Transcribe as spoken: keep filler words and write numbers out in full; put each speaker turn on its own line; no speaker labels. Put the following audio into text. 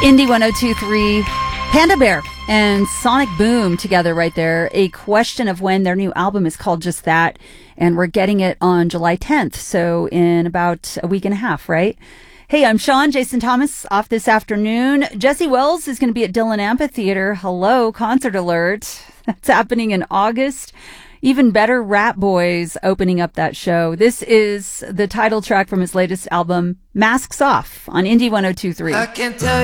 Indie one oh two three, Panda Bear and Sonic Boom together right there. A Question of When. Their new album is called just that, and we're getting it on July tenth, so in about a week and a half, right? Hey, I'm Sean. Jason Thomas off this afternoon. Jesse Wells is going to be at Dillon Amphitheater. Hello, concert alert. That's happening in August. Even Better, Rat Boys opening up that show. This is the title track from his latest album, Masks Off, on Indie one oh two three.
I can't tell